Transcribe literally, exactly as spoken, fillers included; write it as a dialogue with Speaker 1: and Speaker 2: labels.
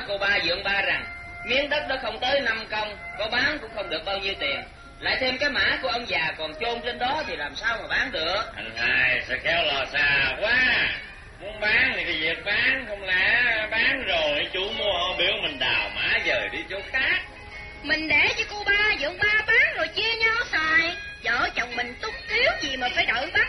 Speaker 1: cô ba dượng ba rằng miếng đất đó không tới năm công, có bán cũng không được bao nhiêu tiền. Lại thêm cái mã của ông già còn chôn trên đó thì làm sao mà bán được.
Speaker 2: Anh hai sao khéo lò xà quá. Muốn bán thì cái việc bán, không lẽ bán rồi chủ mua họ biểu mình đào mã dời đi chỗ khác.
Speaker 3: Mình để cho cô ba dượng ba bán rồi chia nhau xài. Vợ chồng mình túng thiếu gì mà phải đợi bán